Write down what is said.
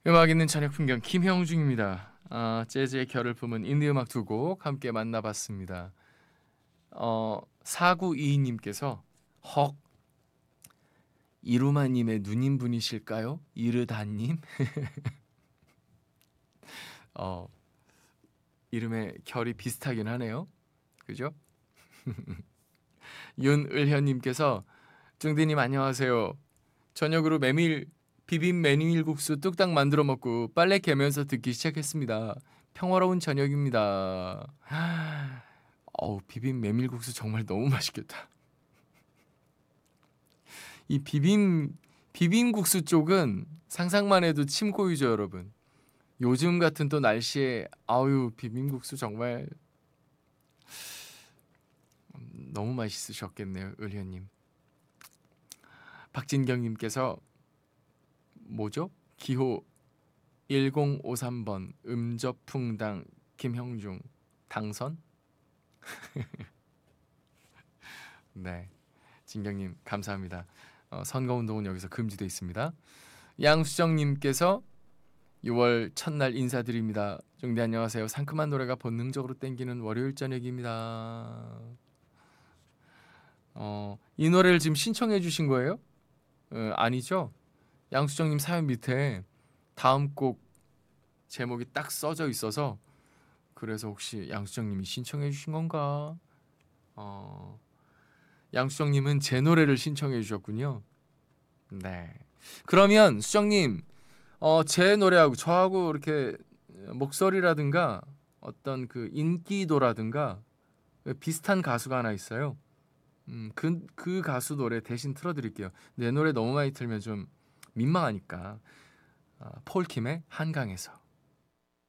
음악 있는 저녁 풍경 김형중입니다. 재즈의 결을 품은 인디음악 두 곡 함께 만나봤습니다. 4922님께서 헉 이루마님의 누님분이실까요? 이르다님? 어, 이름의 결이 비슷하긴 하네요. 그죠? 윤을현님께서 중디님 안녕하세요. 저녁으로 메밀 비빔 메밀국수 뚝딱 만들어 먹고 빨래 개면서 듣기 시작했습니다. 평화로운 저녁입니다. 비빔 메밀국수 정말 너무 맛있겠다. 이 비빔국수 쪽은 상상만 해도 침 고이죠, 여러분. 요즘 같은 또 날씨에 비빔국수 정말 너무 맛있으셨겠네요, 을현님. 박진경님께서 뭐죠? 기호 1053번 음접풍당 김형중 당선? 네, 진경님 감사합니다. 선거운동은 여기서 금지되어 있습니다. 양수정님께서 6월 첫날 인사드립니다. 정대 안녕하세요. 상큼한 노래가 본능적으로 땡기는 월요일 저녁입니다. 이 노래를 지금 신청해 주신 거예요? 아니죠? 양수정님 사연 밑에 다음 곡 제목이 딱 써져 있어서 그래서 혹시 양수정님이 신청해 주신 건가? 양수정님은 제 노래를 신청해 주셨군요. 네. 그러면 수정님, 제 노래하고 저하고 이렇게 목소리라든가 어떤 그 인기도라든가 비슷한 가수가 하나 있어요. 그 가수 노래 대신 틀어드릴게요. 내 노래 너무 많이 틀면 좀 민망하니까. 폴킴의 한강에서.